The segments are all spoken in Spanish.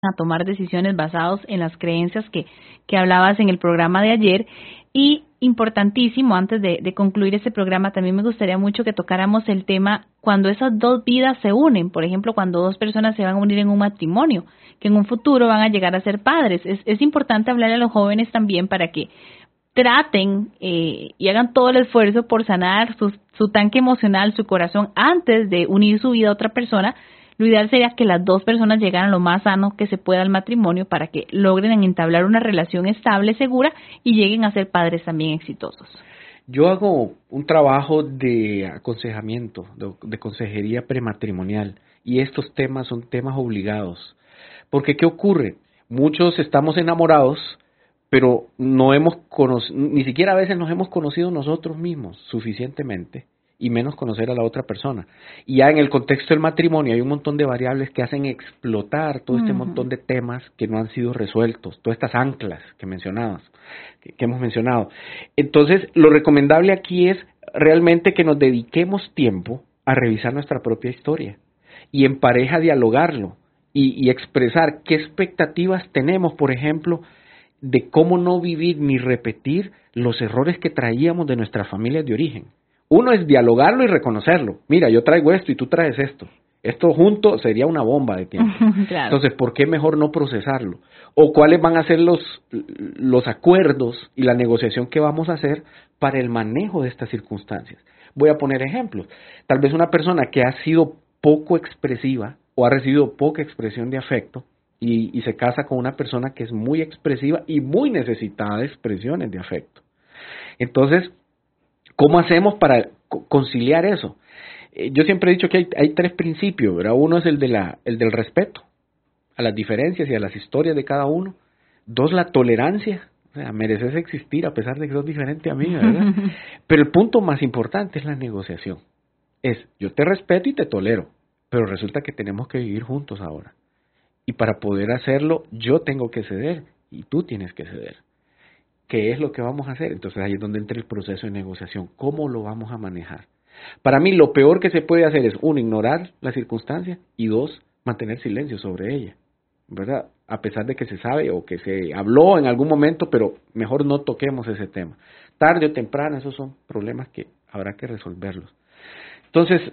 a tomar decisiones basados en las creencias que hablabas en el programa de ayer. Y importantísimo, antes de concluir este programa, también me gustaría mucho que tocáramos el tema cuando esas dos vidas se unen, por ejemplo, cuando dos personas se van a unir en un matrimonio, que en un futuro van a llegar a ser padres. Es importante hablarle a los jóvenes también para que traten y hagan todo el esfuerzo por sanar su tanque emocional, su corazón, antes de unir su vida a otra persona. Lo ideal sería que las dos personas llegaran lo más sano que se pueda al matrimonio para que logren entablar una relación estable, segura y lleguen a ser padres también exitosos. Yo hago un trabajo de aconsejamiento, de consejería prematrimonial, y estos temas son temas obligados. Porque ¿qué ocurre? Muchos estamos enamorados, pero no hemos ni siquiera a veces nos hemos conocido nosotros mismos suficientemente, y menos conocer a la otra persona. Y ya en el contexto del matrimonio hay un montón de variables que hacen explotar todo este montón de temas que no han sido resueltos, todas estas anclas que mencionabas, que hemos mencionado. Entonces, lo recomendable aquí es realmente que nos dediquemos tiempo a revisar nuestra propia historia y en pareja dialogarlo y expresar qué expectativas tenemos, por ejemplo, de cómo no vivir ni repetir los errores que traíamos de nuestras familias de origen. Uno es dialogarlo y reconocerlo. Mira, yo traigo esto y tú traes esto. Esto junto sería una bomba de tiempo. Claro. Entonces, ¿por qué mejor no procesarlo? O cuáles van a ser los acuerdos y la negociación que vamos a hacer para el manejo de estas circunstancias. Voy a poner ejemplos. Tal vez una persona que ha sido poco expresiva o ha recibido poca expresión de afecto y se casa con una persona que es muy expresiva y muy necesitada de expresiones de afecto. Entonces, ¿cómo hacemos para conciliar eso? Yo siempre he dicho que hay tres principios, ¿verdad? Uno es el del respeto a las diferencias y a las historias de cada uno. Dos, la tolerancia. O sea, mereces existir a pesar de que sos diferente a mí, ¿verdad? Pero el punto más importante es la negociación. Yo te respeto y te tolero, pero resulta que tenemos que vivir juntos ahora. Y para poder hacerlo, yo tengo que ceder y tú tienes que ceder. ¿Qué es lo que vamos a hacer? Entonces ahí es donde entra el proceso de negociación. ¿Cómo lo vamos a manejar? Para mí lo peor que se puede hacer es, uno, ignorar la circunstancia y dos, mantener silencio sobre ella, ¿verdad? A pesar de que se sabe o que se habló en algún momento, pero mejor no toquemos ese tema. Tarde o temprano, esos son problemas que habrá que resolverlos. Entonces,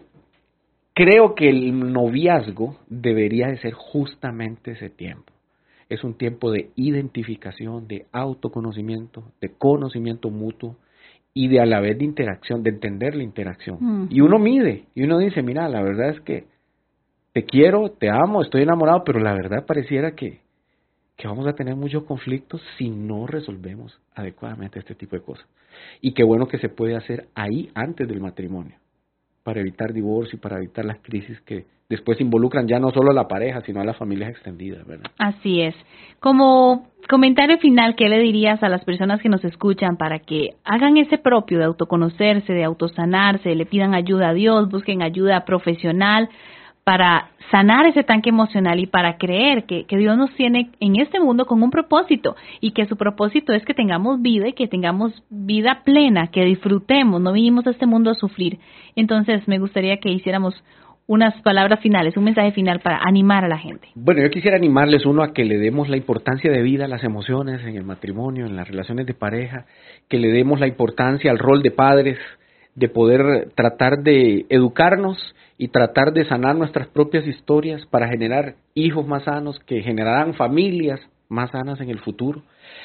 creo que el noviazgo debería de ser justamente ese tiempo. Es un tiempo de identificación, de autoconocimiento, de conocimiento mutuo y de a la vez de interacción, de entender la interacción. Y uno mide, y uno dice, mira, la verdad es que te quiero, te amo, estoy enamorado, pero la verdad pareciera que vamos a tener muchos conflictos si no resolvemos adecuadamente este tipo de cosas. Y qué bueno que se puede hacer ahí antes del matrimonio, para evitar divorcio y para evitar las crisis que después involucran ya no solo a la pareja, sino a las familias extendidas, ¿verdad? Así es. Como comentario final, ¿qué le dirías a las personas que nos escuchan para que hagan ese propio de autoconocerse, de autosanarse, le pidan ayuda a Dios, busquen ayuda profesional para sanar ese tanque emocional y para creer que Dios nos tiene en este mundo con un propósito y que su propósito es que tengamos vida y que tengamos vida plena, que disfrutemos, no vinimos a este mundo a sufrir? Entonces, me gustaría que hiciéramos unas palabras finales, un mensaje final para animar a la gente. Bueno, yo quisiera animarles, uno, a que le demos la importancia de vida a las emociones en el matrimonio, en las relaciones de pareja, que le demos la importancia al rol de padres, de poder tratar de educarnos y tratar de sanar nuestras propias historias para generar hijos más sanos, que generarán familias más sanas en el futuro,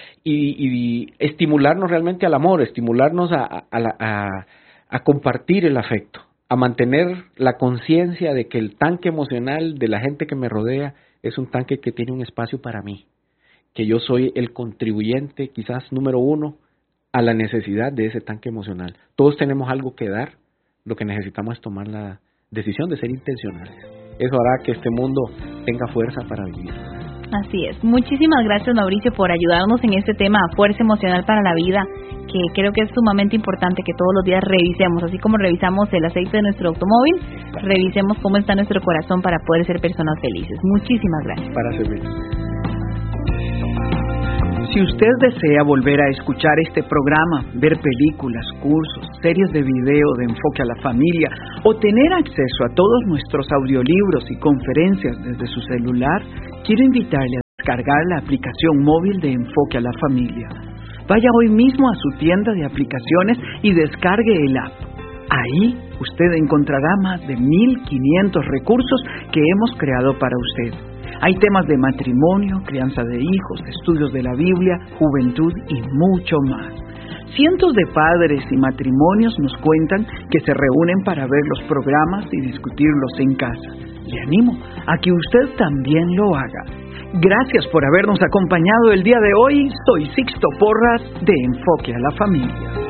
y estimularnos realmente al amor, estimularnos a compartir el afecto, a mantener la conciencia de que el tanque emocional de la gente que me rodea es un tanque que tiene un espacio para mí, que yo soy el contribuyente quizás número uno a la necesidad de ese tanque emocional. Todos tenemos algo que dar, lo que necesitamos es tomar la decisión de ser intencionales. Eso hará que este mundo tenga fuerza para vivir. Así es. Muchísimas gracias, Mauricio, por ayudarnos en este tema, fuerza emocional para la vida, que creo que es sumamente importante que todos los días revisemos, así como revisamos el aceite de nuestro automóvil, revisemos cómo está nuestro corazón para poder ser personas felices. Muchísimas gracias. Para servir. Si usted desea volver a escuchar este programa, ver películas, cursos, series de video de Enfoque a la Familia o tener acceso a todos nuestros audiolibros y conferencias desde su celular, quiero invitarle a descargar la aplicación móvil de Enfoque a la Familia. Vaya hoy mismo a su tienda de aplicaciones y descargue el app. Ahí usted encontrará más de 1,500 recursos que hemos creado para usted. Hay temas de matrimonio, crianza de hijos, estudios de la Biblia, juventud y mucho más. Cientos de padres y matrimonios nos cuentan que se reúnen para ver los programas y discutirlos en casa. Le animo a que usted también lo haga. Gracias por habernos acompañado el día de hoy. Soy Sixto Porras de Enfoque a la Familia.